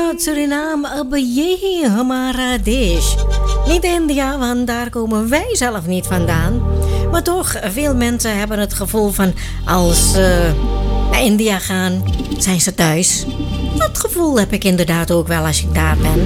uit Suriname, Abaye, Hamara Desh. Niet India, want daar komen wij zelf niet vandaan. Maar toch, veel mensen hebben het gevoel van als ze naar India gaan, zijn ze thuis. Dat gevoel heb ik inderdaad ook wel als ik daar ben.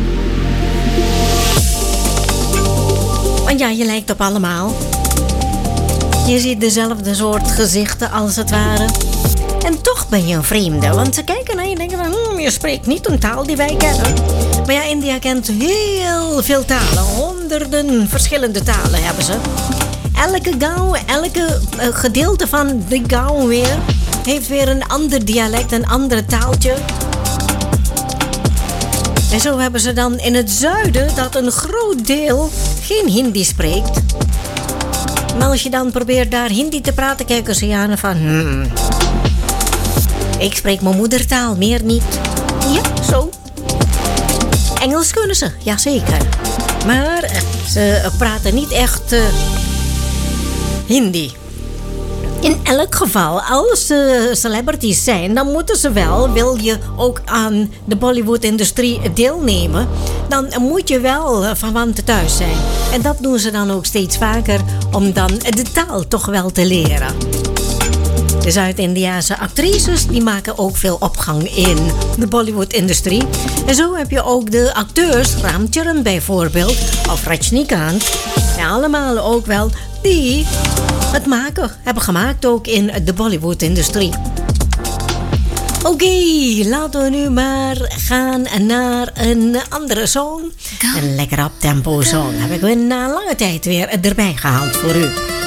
Want ja, je lijkt op allemaal. Je ziet dezelfde soort gezichten als het ware. En toch ben je een vreemde, want ze kijken naar je en denken van, je spreekt niet een taal die wij kennen. Maar ja, India kent heel veel talen. Honderden verschillende talen hebben ze. Elke gaon, elke gedeelte van de gaon weer heeft weer een ander dialect, een ander taaltje. En zo hebben ze dan in het zuiden dat een groot deel geen Hindi spreekt. Maar als je dan probeert daar Hindi te praten, kijken ze je aan van... Ik spreek mijn moedertaal, meer niet. Ja, zo. Engels kunnen ze, jazeker. Maar ze praten niet echt Hindi. In elk geval, als ze celebrities zijn, dan moeten ze wel, wil je ook aan de Bollywood-industrie deelnemen, dan moet je wel verwanten thuis zijn. En dat doen ze dan ook steeds vaker, om dan de taal toch wel te leren. De Zuid-Indiase actrices die maken ook veel opgang in de Bollywood-industrie. En zo heb je ook de acteurs, Ram Charan bijvoorbeeld, of Rajinikanth. Ja, allemaal ook wel die het hebben gemaakt ook in de Bollywood-industrie. Oké, laten we nu maar gaan naar een andere song. Een lekker up-tempo song. Heb ik na lange tijd weer erbij gehaald voor u.